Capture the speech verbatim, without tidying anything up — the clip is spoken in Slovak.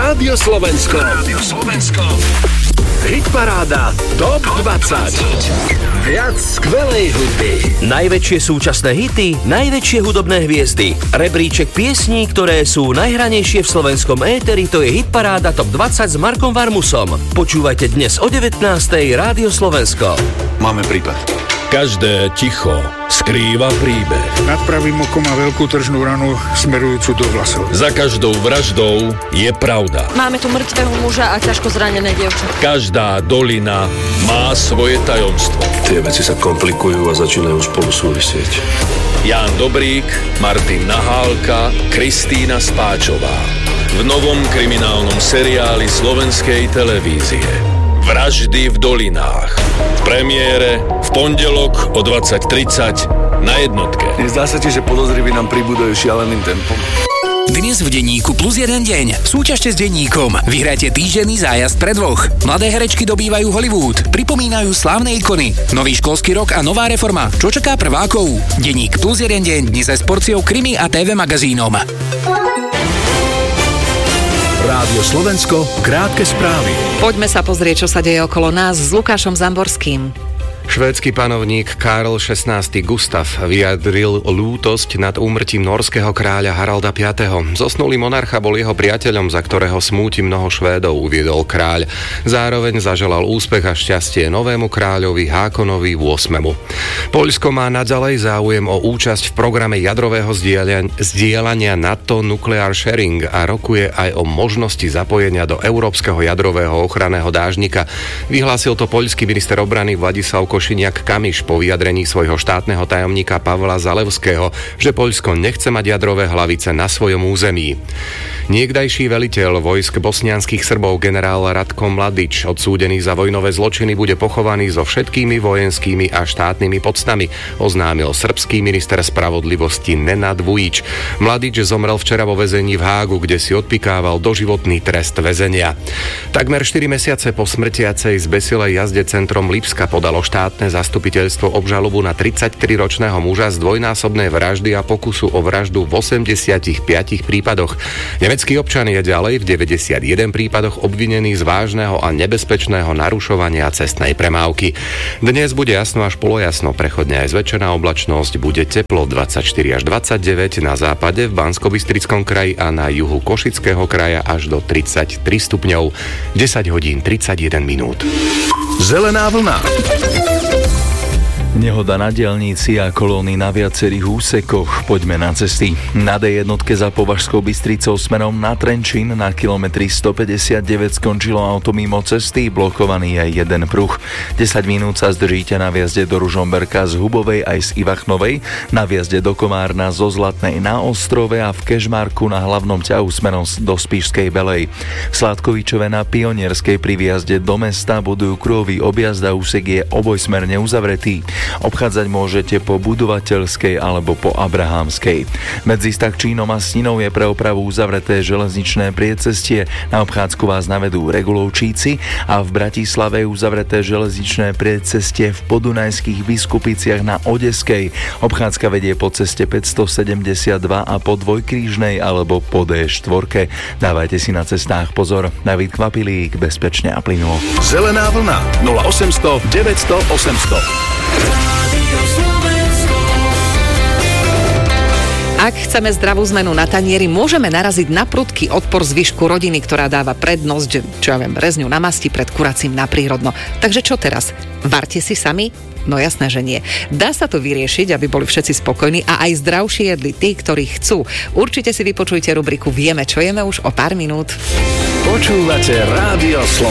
Rádio Slovensko. Rádio Slovensko. Hitparáda Top dvadsať. Viac skvelej hudby. Najväčšie súčasné hity, najväčšie hudobné hviezdy. Rebríček piesní, ktoré sú najhranejšie v slovenskom éteri, to je Hitparáda Top dvadsať s Markom Varmusom. Počúvajte dnes o devätnástej Rádio Slovensko. Máme prípad. Každé ticho skrýva príbeh. Nad pravým okom má veľkú tržnú ranu smerujúcu do vlasov. Za každou vraždou je pravda. Máme tu mŕtvého muža a ťažko zranené dievča. Každá dolina má svoje tajomstvo. Tie veci sa komplikujú a začínajú spolu súvisieť. Ján Dobrík, Martin Nahálka, Kristína Spáčová. V novom kriminálnom seriáli slovenskej televízie Vraždy v dolinách. V premiére v pondelok o dvadsať tridsať na jednotke. Nezdá sa ti, že podozriví nám pribúdajú šialeným tempom? Dnes v denníku plus jeden deň. Súťažte s denníkom. Vyhrajte týždenný zájazd pre dvoch. Mladé herečky dobývajú Hollywood. Pripomínajú slávne ikony. Nový školský rok a nová reforma. Čo čaká prvákov? Denník plus jeden deň. Dnes aj s porciou krimi a té vé magazínom. Rádio Slovensko, krátke správy. Poďme sa pozrieť, čo sa deje okolo nás s Lukášom Zamborským. Švédsky panovník Karl šestnásty Gustav vyjadril lútosť nad úmrtím norského kráľa Haralda piateho. Zosnulý monarcha bol jeho priateľom, za ktorého smúti mnoho Švédov, uviedol kráľ. Zároveň zaželal úspech a šťastie novému kráľovi Hákonovi ôsmemu. Poľsko má naďalej záujem o účasť v programe jadrového zdieľania NATO Nuclear Sharing a rokuje aj o možnosti zapojenia do Európskeho jadrového ochranného dážnika. Vyhlásil to poľský minister obrany Vladislav Košiniak-Kamiš po vyjadrení svojho štátneho tajomníka Pavla Zalevského, že Poľsko nechce mať jadrové hlavice na svojom území. Niekdajší veliteľ vojsk bosnianskych Srbov generál Ratko Mladič, odsúdený za vojnové zločiny, bude pochovaný so všetkými vojenskými a štátnymi poctami, oznámil srbský minister spravodlivosti Nenad Vujič. Mladič zomrel včera vo väzení v Hágu, kde si odpikával doživotný trest väzenia. Takmer štyri mesiace po smrtiacej zbesilej jazde centrom Lipska podalo štátne zastupiteľstvo obžalobu na tridsaťtriročného muža z dvojnásobnej vraždy a pokusu o vraždu v osemdesiatich piatich prípadoch. Nemecký občan je ďalej v deväťdesiatjeden prípadoch obvinený z vážneho a nebezpečného narušovania cestnej premávky. Dnes bude jasno až polojasno, prechodne aj zväčšená oblačnosť, bude teplo dvadsaťštyri až dvadsaťdeväť, na západe v Banskobystrickom kraji a na juhu Košického kraja až do tridsaťtri stupňov. desať hodín tridsaťjeden minút. Zelená vlna. Nehoda na diaľnici a kolóny na viacerých úsekoch. Poďme na cesty. Na dé jednotke za Považskou Bystricou smerom na Trenčín na kilometri stopäťdesiatdeväť skončilo auto mimo cesty, blokovaný je jeden pruh. desať minút sa zdržíte na viazde do Ružomberka z Hubovej aj z Ivachnovej, na viazde do Komárna zo Zlatnej na Ostrove a v Kežmarku na hlavnom ťahu smerom do Spišskej Belej. V Sládkovičove na Pionierskej pri viazde do mesta budujú kruhový objazd a úsek je obojsmerne uzavretý. Obchádzať môžete po Budovateľskej alebo po Abrahamskej. Medzi Stakčínom a Sninou je pre opravu uzavreté železničné priecestie. Na obchádzku vás navedú Regulovčíci a v Bratislave je uzavreté železničné priecestie v Podunajských Biskupiciach na Odeskej. Obchádzka vedie po ceste päťstosedemdesiatdva a po Dvojkrížnej alebo po dé štyri. Dávajte si na cestách pozor. David Kvapilík, bezpečne a plynulo. Zelená vlna nula osemsto deväťsto osemsto. Ak chceme zdravú zmenu na tanieri, môžeme naraziť na prudký odpor zvyšku rodiny, ktorá dáva prednosť, čo ja viem, rezňu na masti pred kuracím na prírodno. Takže čo teraz? Varte si sami? No jasné, že nie. Dá sa to vyriešiť, aby boli všetci spokojní a aj zdravšie jedli tí, ktorí chcú. Určite si vypočujte rubriku Vieme, čo jeme už o pár minút. Počúvate Rádio Slovensko.